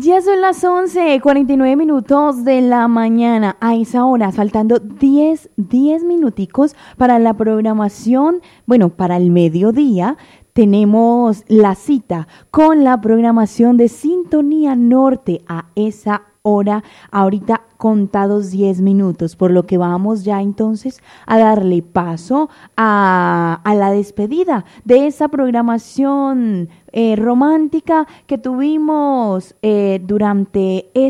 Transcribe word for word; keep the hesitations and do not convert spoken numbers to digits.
Ya son las once cuarenta y nueve minutos de la mañana. A esa hora, faltando diez, diez minuticos para la programación, bueno, para el mediodía, tenemos la cita con la programación de Sintonía Norte a esa hora, ahorita contados diez minutos, por lo que vamos ya entonces a darle paso a, a la despedida de esa programación eh, romántica que tuvimos eh, durante